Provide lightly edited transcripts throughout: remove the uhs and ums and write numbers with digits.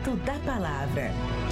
Momento da Palavra.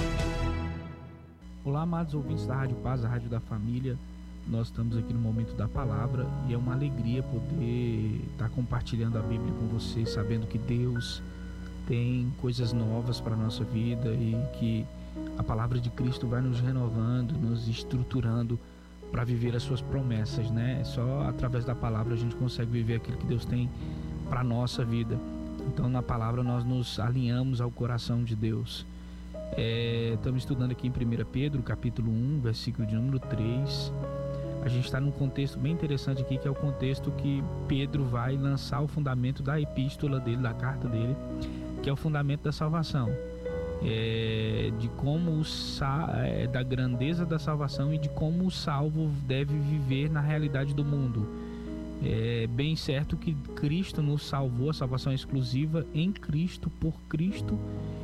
Olá, amados ouvintes da Rádio Paz, a Rádio da Família. Nós estamos aqui no Momento da Palavra e é uma alegria poder estar compartilhando a Bíblia com vocês, sabendo que Deus tem coisas novas para a nossa vida e que a Palavra de Cristo vai nos renovando, nos estruturando para viver as suas promessas, né? Só através da Palavra a gente consegue viver aquilo que Deus tem para a nossa vida. Então, na Palavra nós nos alinhamos ao coração de Deus. Estamos estudando aqui em 1 Pedro, capítulo 1, versículo de número 3. A gente está num contexto bem interessante aqui, que é o contexto que Pedro vai lançar o fundamento da epístola dele, da carta dele, que é o fundamento da salvação. De como da grandeza da salvação e de como o salvo deve viver na realidade do mundo. É bem certo que Cristo nos salvou, a salvação é exclusiva em Cristo, por Cristo,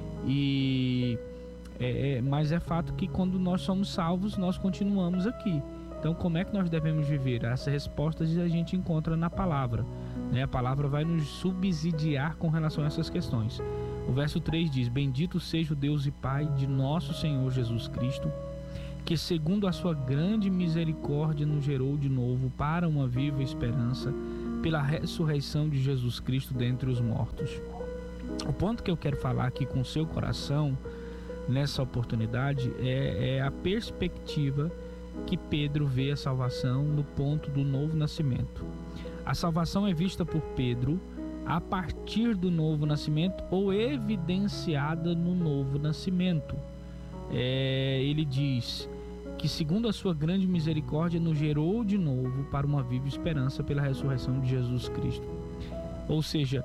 mas é fato que quando nós somos salvos, nós continuamos aqui. Então, como é que nós devemos viver? Essas respostas a gente encontra na palavra, né? A palavra vai nos subsidiar com relação a essas questões. O verso 3 diz: Bendito seja o Deus e Pai de nosso Senhor Jesus Cristo, que segundo a sua grande misericórdia nos gerou de novo para uma viva esperança pela ressurreição de Jesus Cristo dentre os mortos. O ponto que eu quero falar aqui com o seu coração nessa oportunidade é a perspectiva que Pedro vê a salvação no ponto do novo nascimento. A salvação é vista por Pedro a partir do novo nascimento ou evidenciada no novo nascimento. Ele diz que segundo a sua grande misericórdia nos gerou de novo para uma viva esperança pela ressurreição de Jesus Cristo. Ou seja,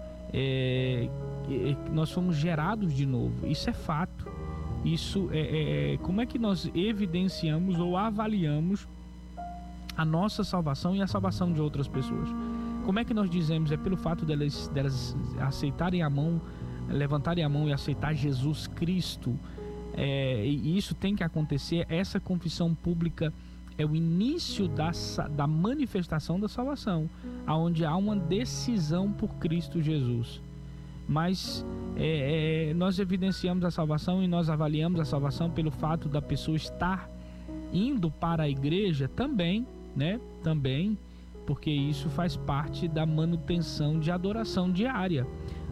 nós fomos gerados de novo. Isso é fato. Isso como é que nós evidenciamos ou avaliamos a nossa salvação e a salvação de outras pessoas? Como é que nós dizemos? É pelo fato delas aceitarem a mão, levantarem a mão e aceitar Jesus Cristo. E isso tem que acontecer. Essa confissão pública é o início da manifestação da salvação, onde há uma decisão por Cristo Jesus. Mas nós evidenciamos a salvação e nós avaliamos a salvação pelo fato da pessoa estar indo para a igreja também, né? Também, porque isso faz parte da manutenção de adoração diária,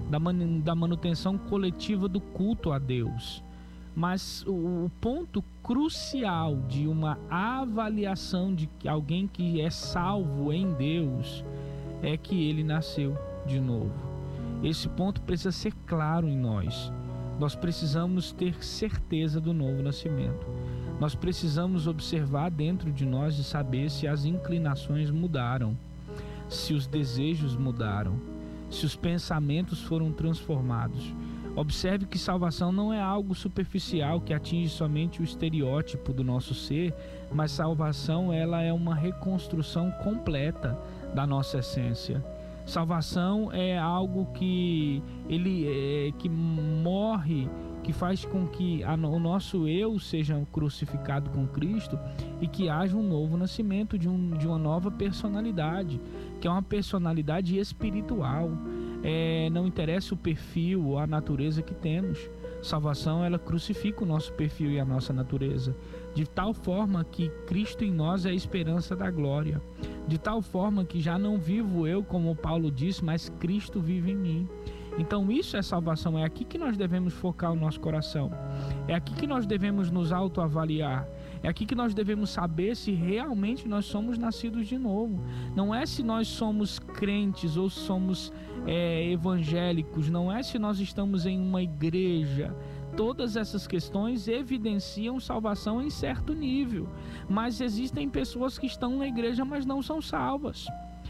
da manutenção coletiva do culto a Deus. Mas o ponto crucial de uma avaliação de alguém que é salvo em Deus é que ele nasceu de novo. Esse ponto precisa ser claro em nós. Nós precisamos ter certeza do novo nascimento. Nós precisamos observar dentro de nós e saber se as inclinações mudaram, se os desejos mudaram, se os pensamentos foram transformados. Observe que salvação não é algo superficial que atinge somente o estereótipo do nosso ser, mas salvação ela é uma reconstrução completa da nossa essência. Salvação é algo que que morre, que faz com que o nosso eu seja crucificado com Cristo e que haja um novo nascimento de uma nova personalidade, que é uma personalidade espiritual. Não interessa o perfil ou a natureza que temos. Salvação, ela crucifica o nosso perfil e a nossa natureza, de tal forma que Cristo em nós é a esperança da glória, de tal forma que já não vivo eu, como Paulo disse, mas Cristo vive em mim. Então isso é salvação, é aqui que nós devemos focar o nosso coração, é aqui que nós devemos nos autoavaliar, é aqui que nós devemos saber se realmente nós somos nascidos de novo. Não é se nós somos crentes ou somos evangélicos, não é se nós estamos em uma igreja. Todas essas questões evidenciam salvação em certo nível, mas existem pessoas que estão na igreja, mas não são salvas.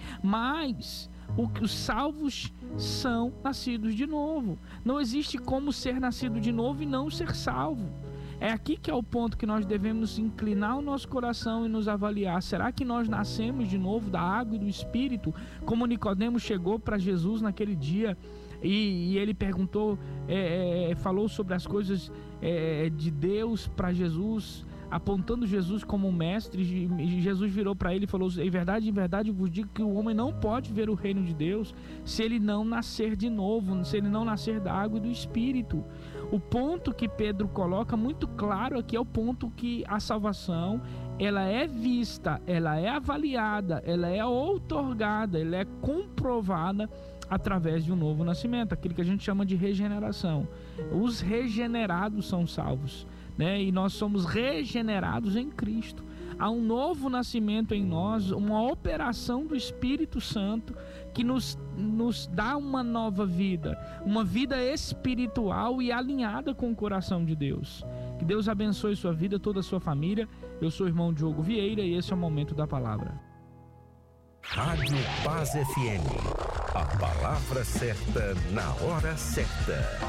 Mas os salvos são nascidos de novo. Não existe como ser nascido de novo e não ser salvo. É aqui que é o ponto que nós devemos inclinar o nosso coração e nos avaliar. Será que nós nascemos de novo da água e do Espírito? Como Nicodemo chegou para Jesus naquele dia e ele perguntou, falou sobre as coisas de Deus para Jesus, apontando Jesus como um mestre. E Jesus virou para ele e falou: em verdade vos digo que o homem não pode ver o reino de Deus se ele não nascer de novo, se ele não nascer da água e do Espírito. O ponto que Pedro coloca muito claro aqui é o ponto que a salvação, ela é vista, ela é avaliada, ela é outorgada, ela é comprovada através de um novo nascimento, aquilo que a gente chama de regeneração. Os regenerados são salvos, né? E nós somos regenerados em Cristo. Há um novo nascimento em nós, uma operação do Espírito Santo que nos dá uma nova vida, uma vida espiritual e alinhada com o coração de Deus. Que Deus abençoe sua vida, toda a sua família. Eu sou o irmão Diogo Vieira e esse é o Momento da Palavra. Rádio Paz FM. A palavra certa na hora certa.